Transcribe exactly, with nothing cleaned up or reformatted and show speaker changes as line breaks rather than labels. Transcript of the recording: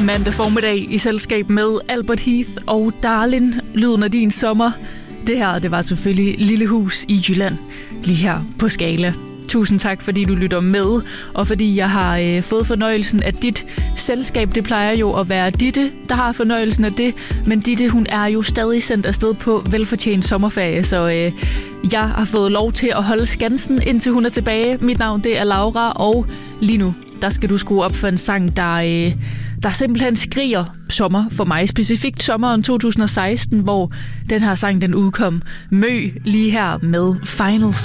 Mandag formiddag i selskab med Albert Heath og Darlin, lyden af din sommer. Det her, det var selvfølgelig Lille Hus i Jylland, lige her på Skala. Tusind tak, fordi du lytter med, og fordi jeg har øh, fået fornøjelsen af dit selskab. Det plejer jo at være Ditte, der har fornøjelsen af det, men Ditte, hun er jo stadig sendt afsted på velfortjent sommerferie, så øh, jeg har fået lov til at holde skansen, indtil hun er tilbage. Mit navn, det er Laura, og lige nu, der skal du skrue op for en sang, der, øh, der simpelthen skriger sommer for mig. Specifikt sommeren to tusind og seksten, hvor den her sang, den udkom. Mø lige her med Finals.